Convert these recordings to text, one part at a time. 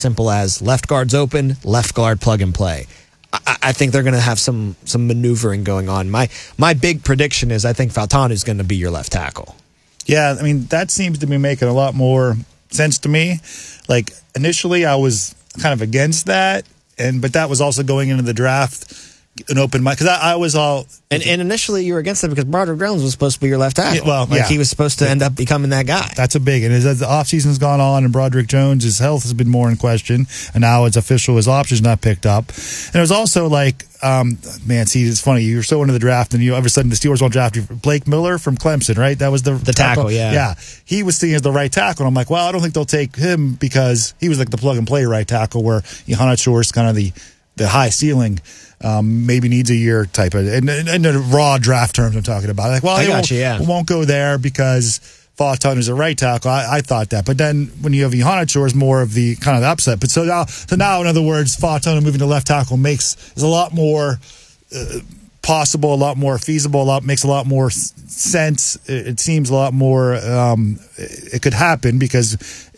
simple as left guard's open, left guard plug and play. I think they're going to have some maneuvering going on. My big prediction is I think Fautanu is going to be your left tackle. Yeah, I mean, that seems to be making a lot more sense to me. Like, initially I was kind of against that, but that was also going into the draft an open mind, because I was all... And initially you were against it because Broderick Jones was supposed to be your left tackle. He was supposed to end up becoming that guy. That's a big... And as the offseason's gone on and Broderick Jones, his health has been more in question, and now it's official, his option's not picked up. And it was also like, it's funny, you're so into the draft, and all of a sudden the Steelers won't draft you. Blake Miller from Clemson, right? That was the tackle, yeah. Yeah. He was seen as the right tackle, and I'm like, well, I don't think they'll take him because he was like the plug-and-play right tackle, where Johanna Shor's kind of the high ceiling, maybe needs a year type of, and the raw draft terms I'm talking about. Like, well, we won't go there because Fautanu is a right tackle. I thought that, but then when you have Johanna Shor is more of the kind of the upset. But so now, in other words, Fautanu moving to left tackle is a lot more possible, a lot more feasible, makes a lot more sense. It seems a lot more. It could happen because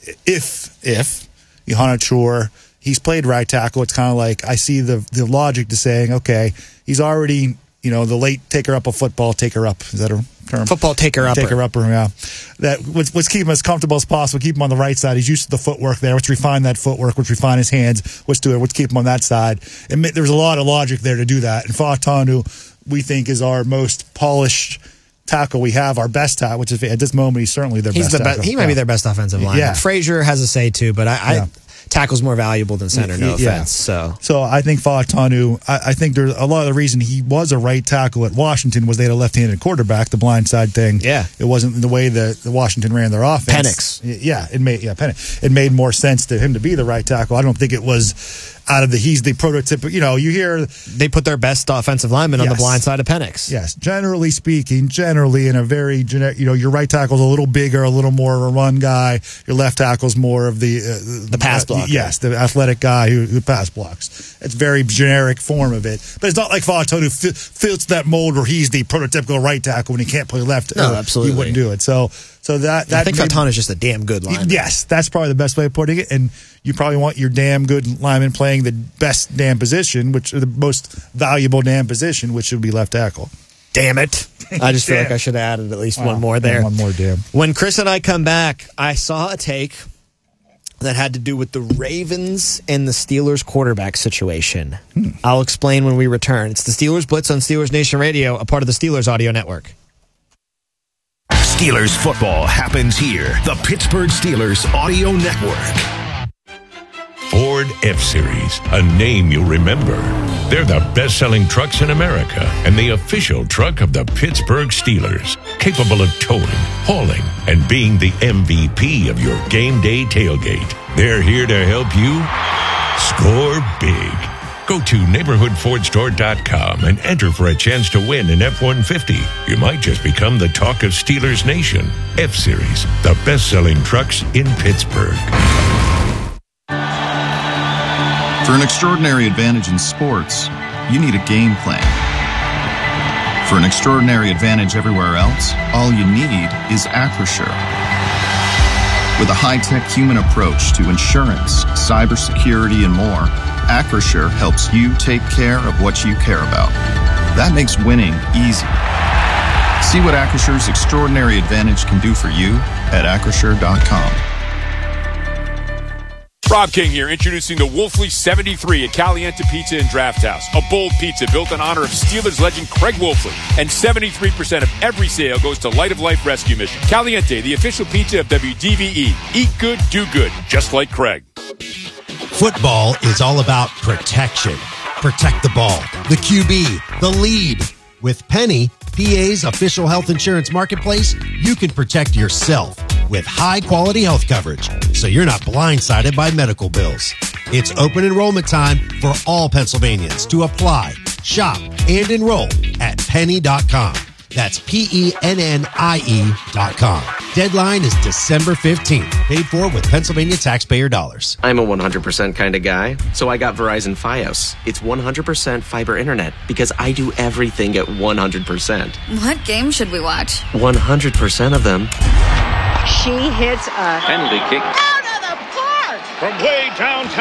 if Johanna Shor, he's played right tackle, it's kind of like I see the logic to saying, okay, he's already, the late taker up of football, taker up. Is that a term? Football taker upper. Taker upper, yeah. Let's keep him as comfortable as possible. Keep him on the right side. He's used to the footwork there. Let's refine that footwork. Let's refine his hands. Let's do it. Let's keep him on that side. And there's a lot of logic there to do that. And Fautanu, we think, is our most polished tackle we have, our best tackle, which is at this moment he's certainly their best tackle. He might be their best offensive lineman. Yeah. Frazier has a say too, but tackle's more valuable than center, no offense. So I think Fautanu, I think there's a lot of the reason he was a right tackle at Washington was they had a left-handed quarterback, the blindside thing. Yeah. It wasn't the way that the Washington ran their offense. Penix. Penix. It made more sense to him to be the right tackle. I don't think it was he's the prototype. You hear they put their best offensive lineman on the blind side of Penix. Yes, generally speaking, in a very generic, your right tackle's a little bigger, a little more of a run guy. Your left tackle's more of the pass blocker. Yes, the athletic guy who pass blocks. It's very generic form of it, but it's not like Fautanu fits that mold where he's the prototypical right tackle when he can't play left. No, absolutely, he wouldn't do it. So that I think Fautanu is just a damn good lineman. Yes, that's probably the best way of putting it. And you probably want your damn good lineman playing the best damn position, which is the most valuable damn position, which would be left tackle. Damn it. I just feel like I should have added at least one more there. One more damn. When Chris and I come back, I saw a take that had to do with the Ravens and the Steelers quarterback situation. I'll explain when we return. It's the Steelers Blitz on Steelers Nation Radio, a part of the Steelers Audio Network. Steelers football happens here. The Pittsburgh Steelers Audio Network. Ford F-Series, a name you'll remember. They're the best-selling trucks in America and the official truck of the Pittsburgh Steelers, capable of towing, hauling, and being the MVP of your game day tailgate. They're here to help you score big. Go to neighborhoodfordstore.com and enter for a chance to win an F-150. You might just become the talk of Steelers Nation. F-Series, the best-selling trucks in Pittsburgh. For an extraordinary advantage in sports, you need a game plan. For an extraordinary advantage everywhere else, all you need is Acrisure. With a high-tech human approach to insurance, cybersecurity, and more, Acrisure helps you take care of what you care about. That makes winning easy. See what Acrissure's extraordinary advantage can do for you at Acrisure.com. Rob King here, introducing the Wolfley 73 at Caliente Pizza and Draft House. A bold pizza built in honor of Steelers legend Craig Wolfley. And 73% of every sale goes to Light of Life Rescue Mission. Caliente, the official pizza of WDVE. Eat good, do good, just like Craig. Football is all about protection. Protect the ball, the QB, the lead. With Penny, PA's official health insurance marketplace, you can protect yourself with high-quality health coverage, so you're not blindsided by medical bills. It's open enrollment time for all Pennsylvanians to apply, shop, and enroll at penny.com. That's PENNIE.com. Deadline is December 15th. Paid for with Pennsylvania taxpayer dollars. I'm a 100% kind of guy, so I got Verizon Fios. It's 100% fiber internet because I do everything at 100%. What game should we watch? 100% of them. She hits a penalty kick out of the park. From way downtown